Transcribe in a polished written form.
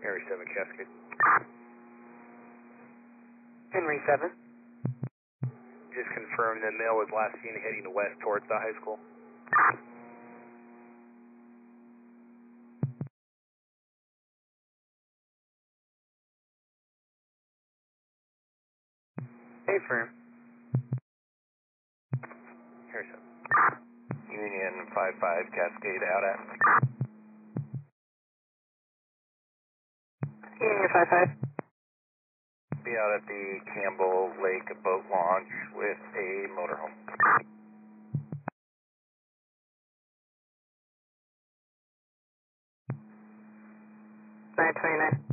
Henry 7 Cascade. Henry 7. Just confirm the male was last seen heading west towards the high school. Affirm. Henry 7. Union 55 Cascade out at. Union 55. Be out at the Campbell Lake boat launch with a motorhome. 929.